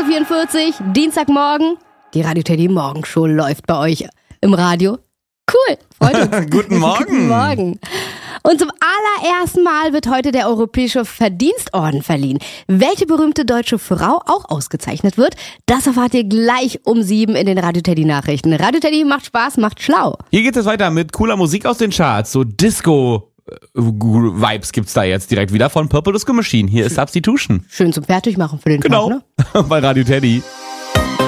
8.44 Uhr, Dienstagmorgen. Die Radio Teddy Morgenshow läuft bei euch im Radio. Cool, freut uns. Guten Morgen. Guten Morgen. Und zum allerersten Mal wird heute der Europäische Verdienstorden verliehen. Welche berühmte deutsche Frau auch ausgezeichnet wird, das erfahrt ihr gleich um 7 in den Radio Teddy Nachrichten. Radio Teddy macht Spaß, macht schlau. Hier geht es weiter mit cooler Musik aus den Charts. So Disco-Vibes gibt's da jetzt direkt wieder von Purple Disco Machine. Hier ist Substitution. Schön zum Fertigmachen für den Tag, ne? Bei Radio Teddy.